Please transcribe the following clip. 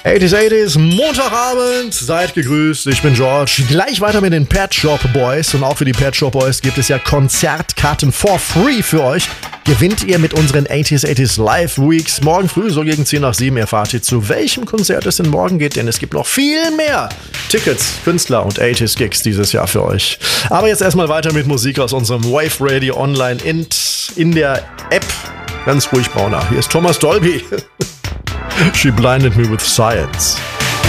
80s, Montagabend, seid gegrüßt, ich bin George. Gleich weiter mit den Pet Shop Boys und auch für die Pet Shop Boys gibt es ja Konzertkarten for free für euch. Gewinnt ihr mit unseren 80s Live Weeks. Morgen früh, so gegen 10 nach 7, erfahrt ihr, zu welchem Konzert es denn morgen geht, denn es gibt noch viel mehr Tickets, Künstler und 80s Gigs dieses Jahr für euch. Aber jetzt erstmal weiter mit Musik aus unserem Wave Radio Online in der App. Ganz ruhig, Brauner. Hier ist Thomas Dolby. She blinded me with science.